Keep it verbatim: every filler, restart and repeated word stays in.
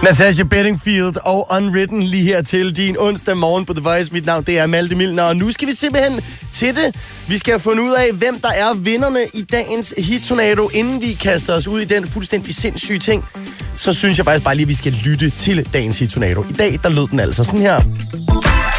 Natasha Bedingfield og Unwritten lige her til din onsdag morgen på The Voice. Mit navn det er Malte Milner, og nu skal vi simpelthen til det. Vi skal have fundet ud af, hvem der er vinderne i dagens hit-tornado. Inden vi kaster os ud i den fuldstændig sindssyge ting, så synes jeg faktisk bare lige, at vi skal lytte til dagens hit-tornado. I dag, der lød den altså sådan her.